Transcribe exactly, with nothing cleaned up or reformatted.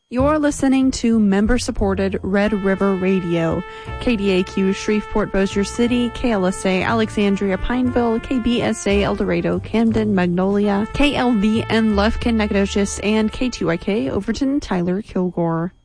You're listening to member-supported Red River Radio, K D A Q Shreveport Bossier City, K L S A Alexandria Pineville, K B S A El Dorado Camden Magnolia, K L V N Lufkin Nacogdoches, and K two I K Overton Tyler Kilgore.